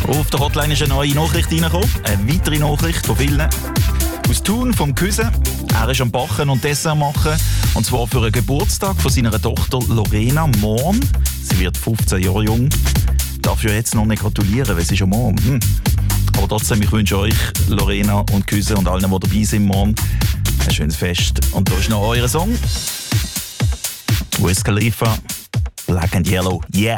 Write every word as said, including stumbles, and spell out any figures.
Auf der Hotline ist eine neue Nachricht reingekommen. Eine weitere Nachricht von vielen. Aus Thun vom Küse. Er ist am Backen und Dessert machen. Und zwar für einen Geburtstag von seiner Tochter Lorena morgen. Sie wird fünfzehn Jahre jung. Darf ja jetzt noch nicht gratulieren, weil sie schon morgen. Hm. Aber trotzdem, ich wünsche euch, Lorena und Küse und allen, die dabei sind morgen, ein schönes Fest. Und da ist noch euer Song. Wiz Khalifa, Black and Yellow. Yeah!